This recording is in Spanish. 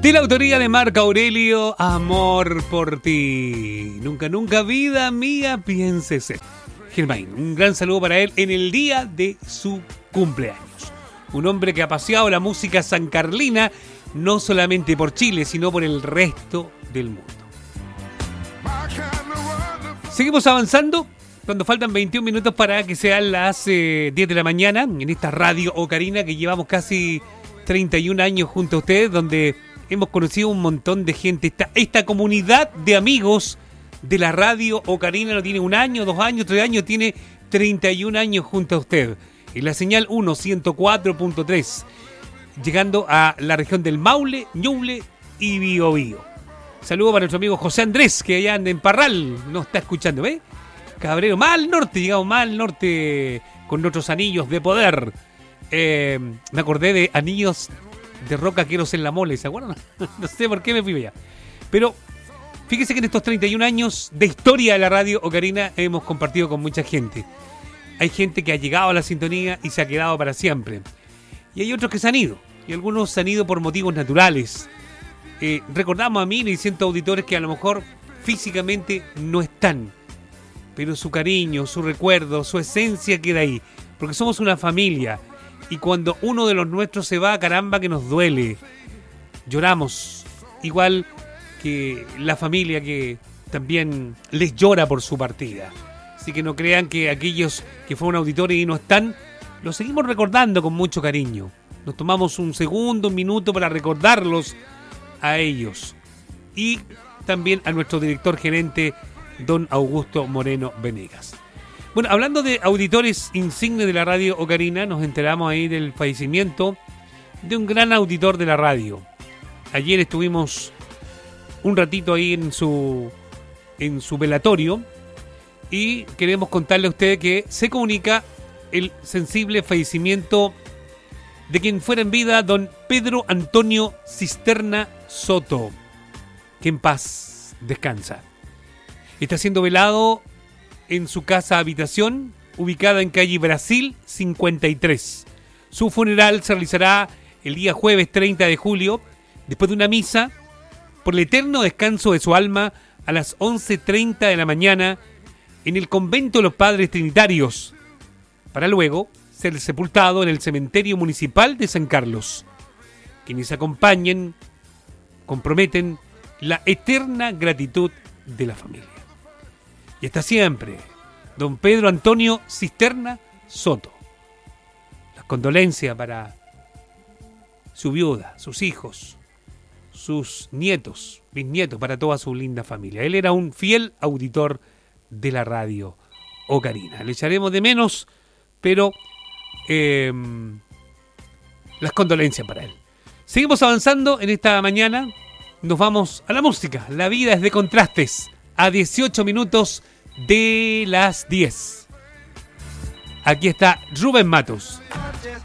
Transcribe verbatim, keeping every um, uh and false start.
De la autoría de Marco Aurelio, Amor por ti. Nunca, nunca, vida mía, pienses en Germain. Un gran saludo para él en el día de su cumpleaños. Un hombre que ha paseado la música sancarlina no solamente por Chile, sino por el resto del mundo. Seguimos avanzando cuando faltan veintiún minutos para que sean las eh, diez de la mañana en esta radio Ocarina que llevamos casi treinta y un años junto a ustedes, donde hemos conocido un montón de gente. Esta, esta comunidad de amigos de la radio Ocarina no tiene un año, dos años, tres años, tiene treinta y un años junto a usted. En la señal uno, ciento cuatro punto tres, llegando a la región del Maule, Ñuble y Biobío. Saludo para nuestro amigo José Andrés, que allá anda en Parral, nos está escuchando, ¿ves? Cabrero, más al norte, llegamos más al norte con nuestros anillos de poder. Eh, me acordé de anillos de rocaqueros en la mole, ¿se acuerdan? No sé por qué me fui allá. Pero fíjese que en estos treinta y un años de historia de la radio Ocarina hemos compartido con mucha gente. Hay gente que ha llegado a la sintonía y se ha quedado para siempre. Y hay otros que se han ido. Y algunos se han ido por motivos naturales. Eh, recordamos a mil y cientos auditores que a lo mejor físicamente no están. Pero su cariño, su recuerdo, su esencia queda ahí. Porque somos una familia. Y cuando uno de los nuestros se va, caramba que nos duele. Lloramos. Igual que la familia que también les llora por su partida. Así que no crean que aquellos que fueron auditores y no están, los seguimos recordando con mucho cariño. Nos tomamos un segundo, un minuto para recordarlos a ellos. Y también a nuestro director gerente, don Augusto Moreno Venegas. Bueno, hablando de auditores insignes de la radio Ocarina, nos enteramos ahí del fallecimiento de un gran auditor de la radio. Ayer estuvimos un ratito ahí en su, en su velatorio y queremos contarle a ustedes que se comunica el sensible fallecimiento de quien fuera en vida don Pedro Antonio Cisterna Soto, que en paz descansa. Está siendo velado en su casa habitación, ubicada en calle Brasil cincuenta y tres. Su funeral se realizará el día jueves treinta de julio, después de una misa, por el eterno descanso de su alma, a las once treinta de la mañana, en el convento de los Padres Trinitarios, para luego ser sepultado en el cementerio municipal de San Carlos. Quienes acompañen comprometen la eterna gratitud de la familia. Y hasta siempre, don Pedro Antonio Cisterna Soto. Las condolencias para su viuda, sus hijos, sus nietos, bisnietos, para toda su linda familia. Él era un fiel auditor de la radio Ocarina. Le echaremos de menos, pero eh, las condolencias para él. Seguimos avanzando en esta mañana. Nos vamos a la música. La vida es de contrastes. A dieciocho minutos de las diez. Aquí está Rubén Matos.